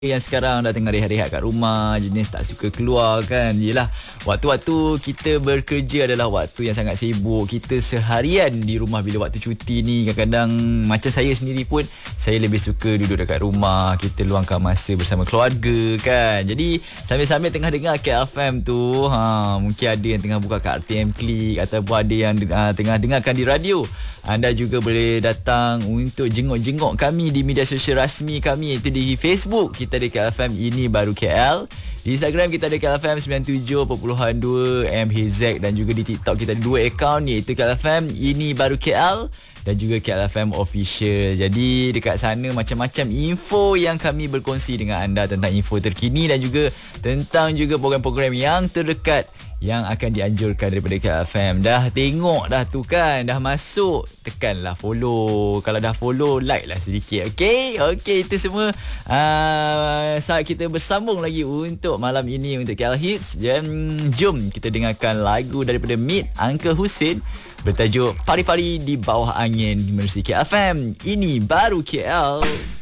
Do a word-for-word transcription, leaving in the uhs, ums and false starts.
yang sekarang dah tengah rehat-rehat kat rumah, jenis tak suka keluar kan. Yelah, waktu-waktu kita bekerja adalah waktu yang sangat sibuk. Kita seharian di rumah bila waktu cuti ni. Kadang-kadang macam saya sendiri pun, saya lebih suka duduk dekat rumah. Kita luangkan masa bersama keluarga kan. Jadi sambil-sambil tengah dengar K F M tu, ha, mungkin ada yang tengah buka kat R T M Klik, ataupun ada yang uh, tengah dengarkan di radio. Anda juga boleh datang untuk jenguk-jenguk kami di media sosial rasmi kami, iaitu di Facebook kita ada K L F M Ini Baru K L. Di Instagram kita ada K L F M sembilan puluh tujuh perpuluhan dua M H Z, dan juga di TikTok kita ada dua akaun, iaitu K L F M Ini Baru K L dan juga K L F M Official. Jadi dekat sana macam-macam info yang kami berkongsi dengan anda, tentang info terkini dan juga tentang juga program-program yang terdekat yang akan dianjurkan daripada K L F M. Dah tengok dah tu kan, dah masuk, tekanlah follow. Kalau dah follow, like lah sedikit. Okay, okay, itu semua uh, saat kita bersambung lagi untuk malam ini untuk K L Hits. Dan jom kita dengarkan lagu daripada Meet Uncle Hussein bertajuk Pari-Pari di Bawah Angin menerusi K L F M Ini Baru K L.